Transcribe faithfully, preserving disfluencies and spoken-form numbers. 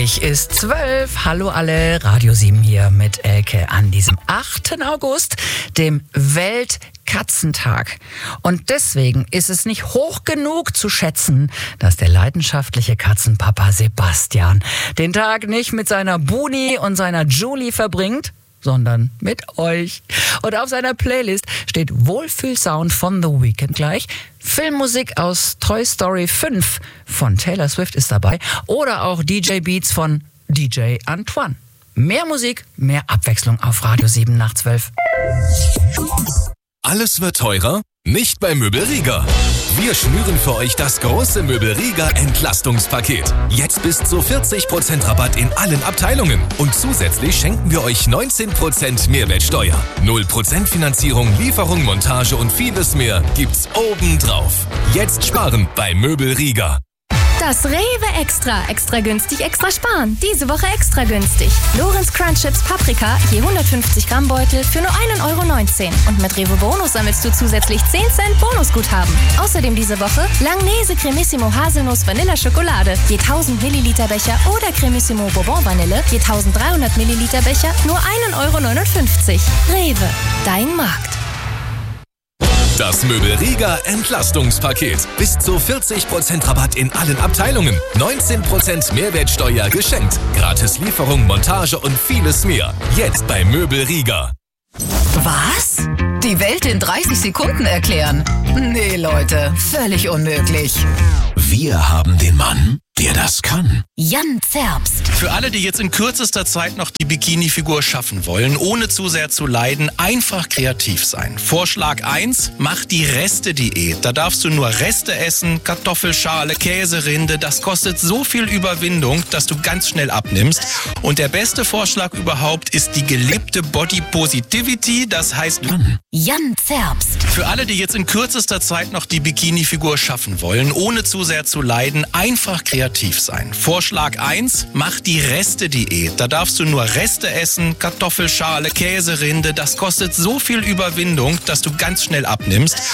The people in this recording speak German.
Gleich ist zwölf. Hallo alle, Radio sieben hier mit Elke an diesem achten August, dem Weltkatzentag. Und deswegen ist es nicht hoch genug zu schätzen, dass der leidenschaftliche Katzenpapa Sebastian den Tag nicht mit seiner Buni und seiner Julie verbringt, sondern mit euch. Und auf seiner Playlist steht Wohlfühlsound von The Weeknd gleich. Filmmusik aus Toy Story fünf von Taylor Swift ist dabei. Oder auch D J Beats von D J Antoine. Mehr Musik, mehr Abwechslung auf Radio sieben nach zwölf. Alles wird teurer? Nicht bei Möbel Rieger. Wir schnüren für euch das große Möbel Rieger Entlastungspaket. Jetzt bis zu vierzig Prozent Rabatt in allen Abteilungen. Und zusätzlich schenken wir euch neunzehn Prozent Mehrwertsteuer. null Prozent Finanzierung, Lieferung, Montage und vieles mehr gibt's obendrauf. Jetzt sparen bei Möbel Rieger. Das Rewe Extra. Extra günstig, extra sparen. Diese Woche extra günstig. Lorenz Crunch Chips Paprika, je hundertfünfzig Gramm Beutel für nur ein Euro neunzehn. Und mit Rewe Bonus sammelst du zusätzlich zehn Cent Bonusguthaben. Außerdem diese Woche Langnese Cremissimo Haselnuss Vanilla Schokolade, je tausend Milliliter Becher oder Cremissimo Bourbon Vanille, je dreizehnhundert Milliliter Becher, nur ein Euro neunundfünfzig. Rewe, dein Markt. Das Möbel Rieger Entlastungspaket. Bis zu vierzig Prozent Rabatt in allen Abteilungen. neunzehn Prozent Mehrwertsteuer geschenkt. Gratis Lieferung, Montage und vieles mehr. Jetzt bei Möbel Rieger. Was? Die Welt in dreißig Sekunden erklären? Nee, Leute, völlig unmöglich. Wir haben den Mann, der das kann. Jan Zerbst. Für alle, die jetzt in kürzester Zeit noch die Bikini-Figur schaffen wollen, ohne zu sehr zu leiden, einfach kreativ sein. Vorschlag eins, mach die Reste-Diät. Da darfst du nur Reste essen, Kartoffelschale, Käserinde. Das kostet so viel Überwindung, dass du ganz schnell abnimmst. Und der beste Vorschlag überhaupt ist die gelebte Body Positivity. Das heißt, Jan Zerbst. für alle, die jetzt in kürzester Zeit noch die Bikini-Figur schaffen wollen, ohne zu sehr zu leiden, einfach kreativ sein. Vorschlag eins, mach die Reste-Diät. Da darfst du nur Reste essen, Kartoffelschale, Käserinde. Das kostet so viel Überwindung, dass du ganz schnell abnimmst.